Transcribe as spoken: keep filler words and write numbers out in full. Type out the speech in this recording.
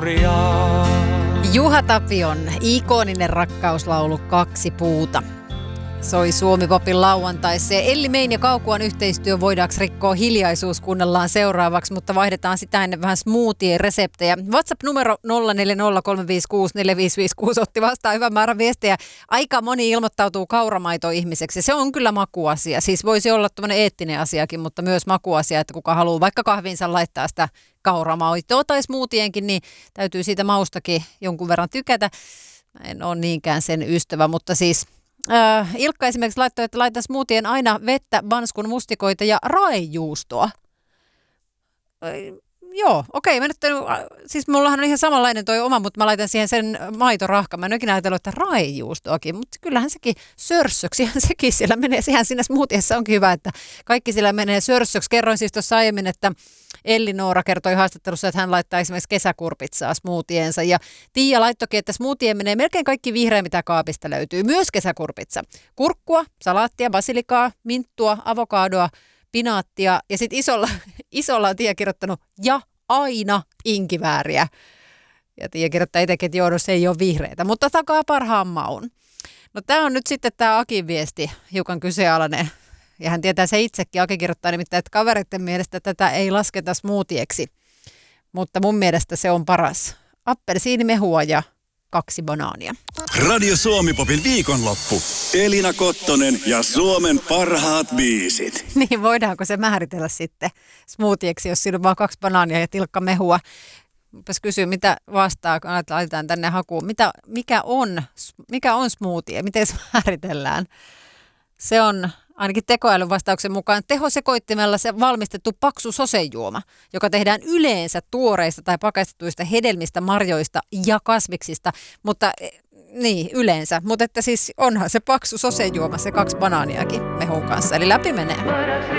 hurjaa. Juha Tapion ikoninen rakkauslaulu Kaksi puuta soi Suomi-popin lauantaissa. Ja Elli Mein ja Kaukuan yhteistyö Voidaanko rikkoa hiljaisuus kuunnellaan seuraavaksi, mutta vaihdetaan sitä ennen vähän smoothie-reseptejä. WhatsApp-numero nolla neljä nolla kolme viisi kuusi neljä viisi viisi kuusi otti vastaan hyvän määrän viestejä. Aika moni ilmoittautuu kauramaito-ihmiseksi. Se on kyllä makuasia. Siis voisi olla tämmöinen eettinen asiakin, mutta myös makuasia, että kuka haluaa vaikka kahvinsa laittaa sitä kauramaitoa tai smoothienkin, niin täytyy siitä maustakin jonkun verran tykätä. Mä en ole niinkään sen ystävä, mutta siis Äh, Ilkka esimerkiksi laittoi, että laitan smoothien aina vettä, banskun mustikoita ja raejuustoa. Äh, joo, okei. Mä nyt, siis mullahan on ihan samanlainen toi oma, mutta mä laitan siihen sen maitorahkan. Mä en oikein ajatellut, että raejuustoakin, mutta kyllähän sekin sörssöksi. Sekin siellä menee. Sehän siinä smoothiessa onkin hyvä, että kaikki siellä menee sörssöksi. Kerroin siis tuossa aiemmin, että Elli Noora kertoi haastattelussa, että hän laittaa esimerkiksi kesäkurpitsaa smoothieensa. Ja Tiia laittokin, että smoothien menee melkein kaikki vihreä, mitä kaapista löytyy. Myös kesäkurpitsa. Kurkkua, salaattia, basilikaa, minttua, avokadoa, pinaattia ja sitten isolla, isolla on Tiia kirjoittanut ja aina inkivääriä. Ja Tiia kirjoittaa itsekin, että joo, se ei ole vihreitä, mutta takaa parhaan maun. No tämä on nyt sitten tämä Akin viesti, hiukan kyseenalainen. Ja hän tietää se itsekin. Aki kirjoittaa nimittäin, että kavereiden mielestä tätä ei lasketa smoothieksi. Mutta mun mielestä se on paras. Appelsiinimehua ja kaksi banaania. Radio Suomi-popin viikonloppu. Elina Kottonen ja Suomen parhaat biisit. Niin, voidaanko se määritellä sitten smoothieksi, jos siinä on vaan kaksi banaania ja tilkka mehua? Mäpäs kysyä, mitä vastaa, kun laitetaan tänne hakuun. Mitä, mikä, on, mikä on smoothie? Miten se määritellään? Se on ainakin tekoälyn vastauksen mukaan tehosekoittimella se valmistettu paksu sosejuoma, joka tehdään yleensä tuoreista tai pakastetuista hedelmistä, marjoista ja kasviksista, mutta niin yleensä, mutta että siis onhan se paksu sosejuoma, se kaksi banaaniakin mehun kanssa, eli läpi menee.